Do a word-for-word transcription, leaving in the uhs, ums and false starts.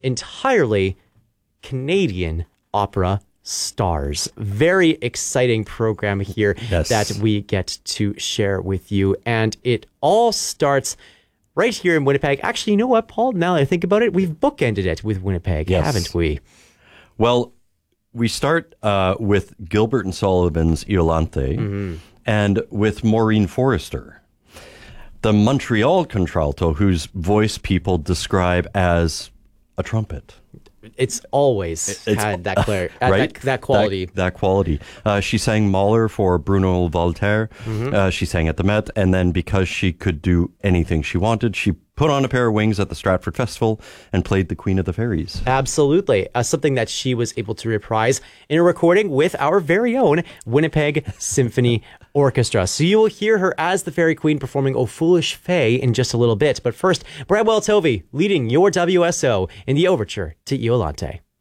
entirely Canadian opera stars. Very exciting program here yes. that we get to share with you. And it all starts right here in Winnipeg. Actually, you know what, Paul? Now that I think about it, we've bookended it with Winnipeg, yes. haven't we? Well, we start uh, with Gilbert and Sullivan's Iolanthe mm-hmm. and with Maureen Forrester, the Montreal contralto, whose voice people describe as a trumpet. It's always it's, had that, clar- uh, right? that, that quality. That, that quality. Uh, she sang Mahler for Bruno Voltaire. Mm-hmm. Uh, she sang at the Met. And then because she could do anything she wanted, she put on a pair of wings at the Stratford Festival and played the Queen of the Fairies. Absolutely. Uh, something that she was able to reprise in a recording with our very own Winnipeg Symphony Orchestra. So you will hear her as the Fairy Queen performing O Foolish Fae in just a little bit. But first, Bradwell Tovey leading your W S O in the overture to Iolanthe.